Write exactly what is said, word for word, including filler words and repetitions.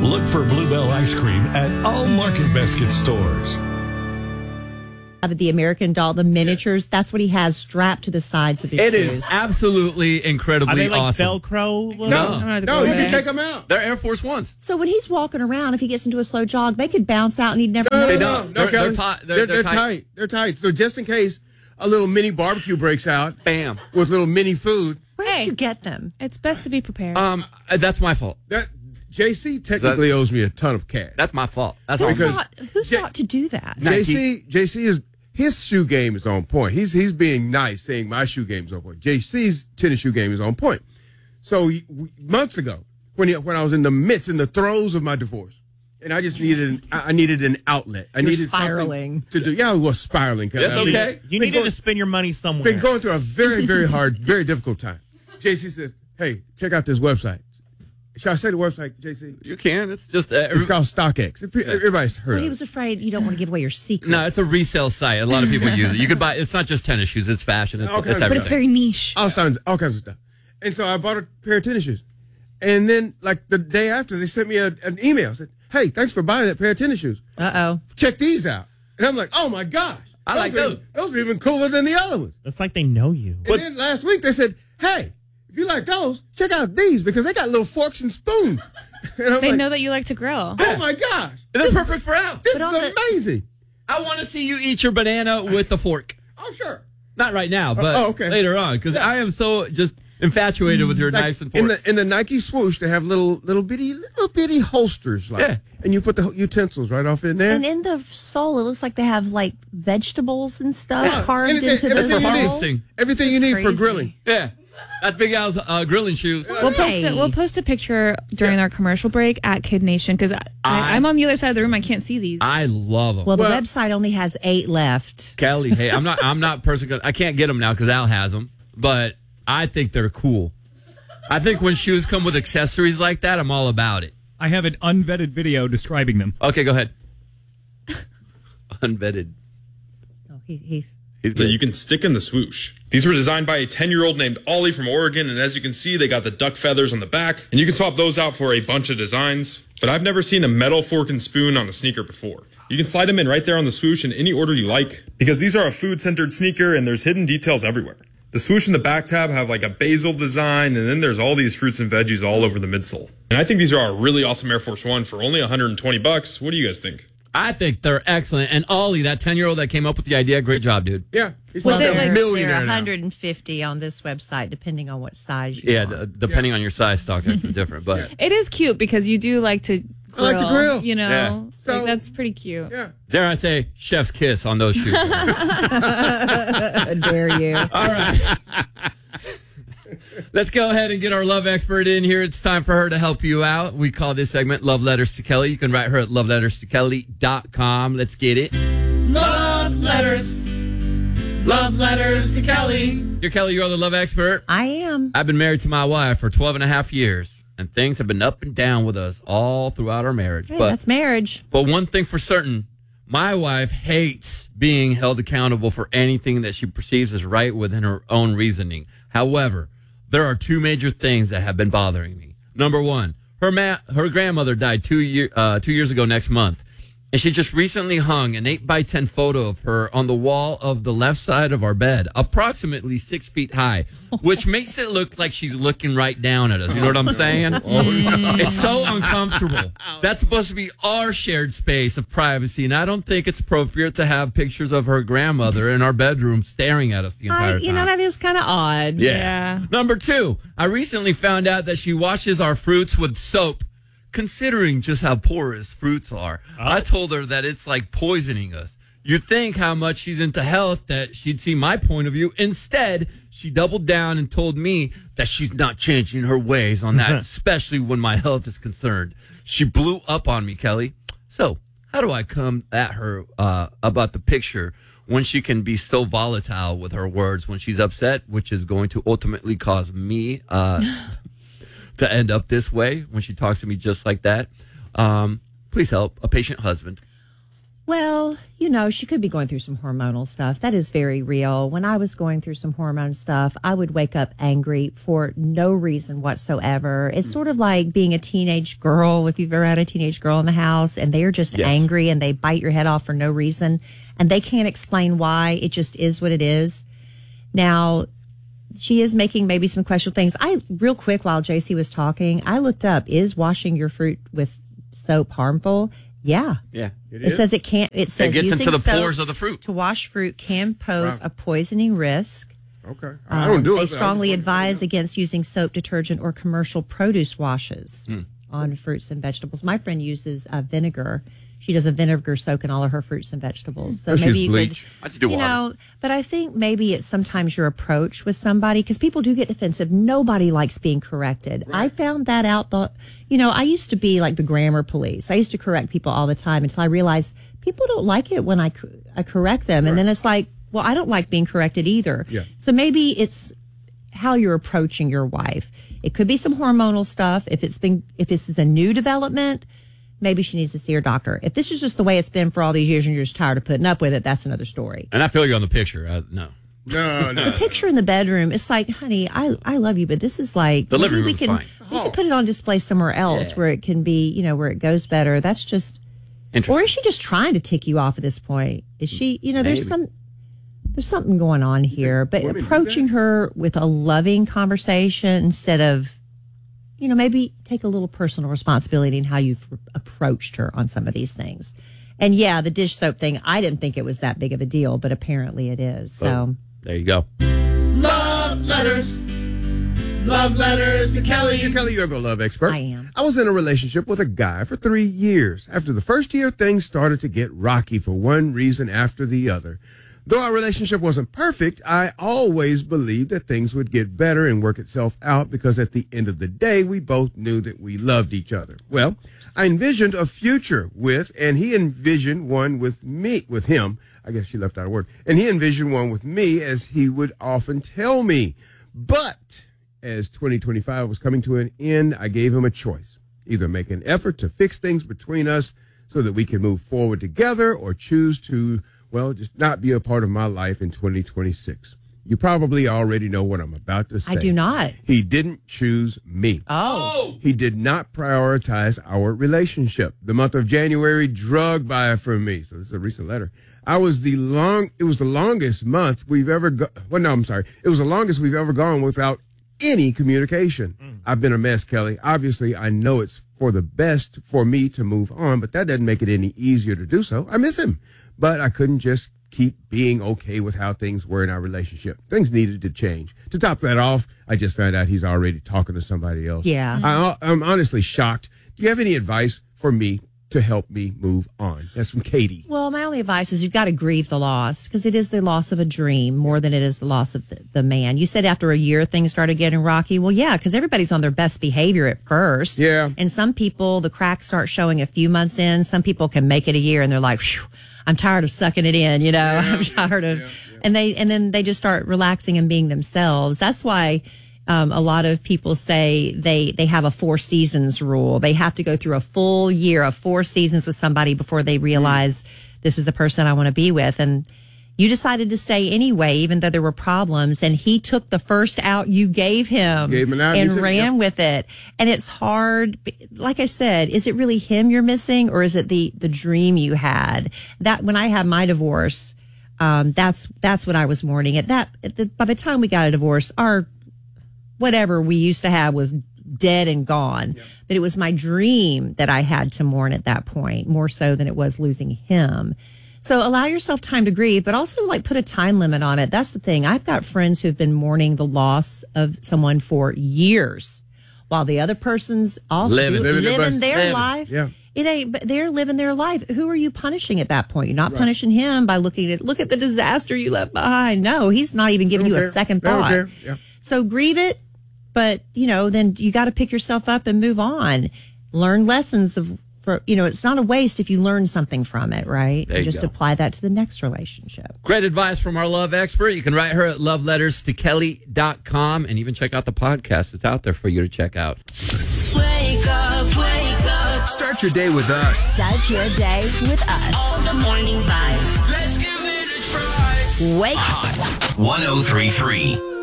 Look for Bluebell ice cream at all Market Basket stores. The American Doll, the miniatures, that's what he has strapped to the sides of his It shoes. is absolutely incredibly Are they like awesome. Velcro? No, No, no, you can take them out. They're Air Force Ones. So when he's walking around, if he gets into a slow jog, they could bounce out and he'd never No, know. no, They no, don't. no, They're- Kelly. they're tight. They're- They're, they're they're tight. tight. They're tight. So just in case a little mini barbecue breaks out Bam. with little mini food, Where did Hey. you get them? It's best to be prepared. Um, that's my fault. that J C technically owes me a ton of cash. That's my fault. That's Who all. Because- thought, who J- thought to do that? Nike. J C J C is his shoe game is on point. He's he's being nice, saying my shoe game is on point. J C's tennis shoe game is on point. So he, months ago, when he, when I was in the midst, in the throes of my divorce, and I just needed an, I I needed an outlet. I You're needed spiraling. something to do. Yeah, I was spiraling. Kelly. That's I mean, okay. You been needed going- to spend your money somewhere. Been going through a very very hard, very difficult time. J C says, "Hey, check out this website." Should I say the website, J C? You can. It's just uh, It's called StockX. Everybody's heard Well, of he it. was afraid you don't want to give away your secrets. no. It's a resale site. A lot of people use it. You could buy. It's not just tennis shoes. It's fashion. It's, All it's kinds of- everything. but it's very niche. all kinds, all kinds of stuff. And so I bought a pair of tennis shoes. And then, like the day after, they sent me a, an email. Said, "Hey, thanks for buying that pair of tennis shoes. Uh-oh. Check these out." And I'm like, "Oh my gosh, I like are those. even- those are even cooler than the other ones." It's like they know you. And then last week they said, "Hey, if you like those, check out these because they got little forks and spoons." And I'm They like, know that you like to grill. "Oh my gosh, It's perfect for out. this is on the- amazing." I want to see you eat your banana with the fork. Oh sure. Not right now, but oh, okay. later on, because I am so just infatuated with your Like, knives and in forks. the in the Nike swoosh, they have little little bitty little bitty holsters, like, Yeah. and you put the utensils right off in there. And in the sole, it looks like they have like vegetables and stuff Yeah, carved anything- into the everything you need. sole. Harvesting. Everything you need for crazy. grilling. Yeah, that's Big Al's uh, grilling shoes. We'll post Hey. it. We'll post a picture during our commercial break at Kid Nation because I, I- I'm on the other side of the room. I can't see these. I love them. Well, the Well- website only has eight left. Kelly, hey, I'm not. I'm not person. I can't get them now because Al has them, but I think they're cool. I think when shoes come with accessories like that, I'm all about it. I have an unvetted video describing them. Okay, go ahead. Unvetted. Oh, he, he's He's that good. you can stick in the swoosh. These were designed by a ten-year-old named Ollie from Oregon, and as you can see, they got the duck feathers on the back, and you can swap those out for a bunch of designs. But I've never seen a metal fork and spoon on a sneaker before. You can slide them in right there on the swoosh in any order you like, because these are a food-centered sneaker, and there's hidden details everywhere. The swoosh and the back tab have like a basil design, and then there's all these fruits and veggies all over the midsole. And I think these are a really awesome Air Force One for only one hundred twenty bucks. What do you guys think? I think they're excellent. And Ollie, that ten-year-old that came up with the idea, great job, dude. Yeah, he's Was probably it a like- millionaire They're now. one hundred fifty on this website, depending on what size you Yeah, want. d- depending on your size, StockX is different, but it is cute because you do like to I like to grill. You know, Yeah. like, So- that's pretty cute. Yeah. dare I say, chef's kiss on those shoes. How dare you? All right. Let's go ahead and get our love expert in here. It's time for her to help you out. We call this segment Love Letters to Kelly. You can write her at love letters to kelly dot com. Let's get it. Love letters. Love letters to Kelly. You're Kelly, you're the love expert. I am. I've been married to my wife for twelve and a half years, and things have been up and down with us all throughout our marriage. Hey, but that's marriage. But one thing for certain, my wife hates being held accountable for anything that she perceives as right within her own reasoning. However, there are two major things that have been bothering me. Number one, her ma- her grandmother died two year uh, two years ago next month, and she just recently hung an eight by ten photo of her on the wall of the left side of our bed, approximately six feet high, which makes it look like she's looking right down at us. You know what I'm saying? It's so uncomfortable. That's supposed to be our shared space of privacy, and I don't think it's appropriate to have pictures of her grandmother in our bedroom staring at us the I, entire you time. know, that is kind of odd. Yeah. Yeah. Number two, I recently found out that she washes our fruits with soap. Considering just how porous fruits are, I told her that it's like poisoning us. You'd think how much she's into health that she'd see my point of view. Instead, she doubled down and told me that she's not changing her ways on that, especially when my health is concerned. She blew up on me, Kelly. So how do I come at her uh, about the picture when she can be so volatile with her words when she's upset, which is going to ultimately cause me uh, to end up this way when she talks to me just like that? Um, please help a patient husband. Well, you know, she could be going through some hormonal stuff. That is very real. When I was going through some hormone stuff, I would wake up angry for no reason whatsoever. It's sort of like being a teenage girl, if you've ever had a teenage girl in the house, and they are just Yes. angry and they bite your head off for no reason, and they can't explain why. It just is what it is. Now, she is making maybe some questionable things. I, real quick, while J C was talking, I looked up, is washing your fruit with soap harmful? Yeah. Yeah. It says it can't. It says It gets using into the soap pores of the fruit. to wash fruit can pose Wow. a poisoning risk. Okay. I don't do Um, it. They but I strongly just wanted to advise against using soap, detergent, or commercial produce washes Hmm. on fruits and vegetables. My friend uses uh, vinegar. She does a vinegar soak in all of her fruits and vegetables. So Let's maybe use you bleach. could, I just do you water. know. But I think maybe it's sometimes your approach with somebody, because people do get defensive. Nobody likes being corrected. I found that out. The you know, I used to be like the grammar police. I used to correct people all the time until I realized people don't like it when I co- I correct them, and then it's like, well, I don't like being corrected either. Yeah. So maybe it's how you're approaching your wife. It could be some hormonal stuff. If it's been, if this is a new development, maybe she needs to see her doctor. If this is just the way it's been for all these years and you're just tired of putting up with it, that's another story. And I feel you on the picture. I, no. No, no. Picture in the bedroom, it's like, honey, I, I love you, but this is like, The living maybe we room's can, fine. we can put it on display somewhere else Yeah. where it can be, you know, where it goes better. That's just, Interesting. or is she just trying to tick you off at this point? Is she, you know, there's Maybe. some, there's something going on here, but women do approaching her with a loving conversation instead of, you know, maybe take a little personal responsibility in how you've approached her on some of these things. And yeah, the dish soap thing, I didn't think it was that big of a deal, but apparently it is. So There you go. Love letters. Love letters to Kelly. Kelly, you're the love expert. I am. I was in a relationship with a guy for three years. After the first year, things started to get rocky for one reason after the other. Though our relationship wasn't perfect, I always believed that things would get better and work itself out because at the end of the day, we both knew that we loved each other. Well, I envisioned a future with, and he envisioned one with me, with him. I guess she left out a word. And he envisioned one with me, as he would often tell me. But as twenty twenty-five was coming to an end, I gave him a choice. Either make an effort to fix things between us so that we can move forward together, or choose to, well, just not be a part of my life in twenty twenty-six. You probably already know what I'm about to say. I do not. He didn't choose me. Oh. He did not prioritize our relationship. The month of January drug by for me. So this is a recent letter. I was the long, it was the longest month we've ever go, well, no, I'm sorry. It was the longest we've ever gone without any communication. Mm. I've been a mess, Kelly. Obviously, I know it's for the best for me to move on, but that doesn't make it any easier to do so. I miss him, but I couldn't just keep being okay with how things were in our relationship. Things needed to change. To top that off, I just found out he's already talking to somebody else. Yeah. I, I'm honestly shocked. Do you have any advice for me to help me move on? That's from Katie. Well, my only advice is you've got to grieve the loss, because it is the loss of a dream more than it is the loss of the, the man. You said after a year things started getting rocky. Well, yeah, because everybody's on their best behavior at first. Yeah. And some people, the cracks start showing a few months in. Some people can make it a year and they're like, "Phew, I'm tired of sucking it in, you know, I'm tired of, and they, and then they just start relaxing and being themselves. That's why, um, a lot of people say they, they have a four seasons rule. They have to go through a full year of four seasons with somebody before they realize this is the person I want to be with. And you decided to stay anyway, even though there were problems, and he took the first out you gave him, Gave him an out, and you took it, ran yep. with it. And it's hard. Like I said, is it really him you're missing, or is it the, the dream you had? That when I had my divorce, um, that's, that's what I was mourning. At that, at the, by the time we got a divorce, our, whatever we used to have was dead and gone. Yep. But it was my dream that I had to mourn at that point, more so than it was losing him. So allow yourself time to grieve, but also like put a time limit on it. That's the thing. I've got friends who've been mourning the loss of someone for years, while the other person's off Living. living, Living their best. their Living. life. Yeah. It ain't, but they're living their life. Who are you punishing at that point? You're not punishing him by looking at, look at the disaster you left behind. No, he's not even giving Don't you care. a second Don't thought. care. Yeah. So grieve it, but you know, then you got to pick yourself up and move on. Learn lessons of, for, you know, it's not a waste if you learn something from it, right? There you Just go. apply that to the next relationship. Great advice from our love expert. You can write her at love letters to kelly dot com and even check out the podcast. It's out there for you to check out. Wake up, wake up. Start Start your day with us. Start your day with us. All the morning vibes. Let's give it a try. Wake Hot one oh three point three.